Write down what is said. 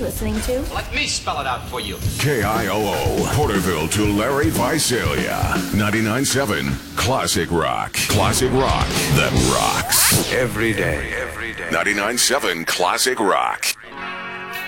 listening to? Let me spell it out for you. KIOO, Porterville to Larry Visalia. 99.7 Classic Rock. Classic rock that rocks. Every day. 99.7 Classic Rock.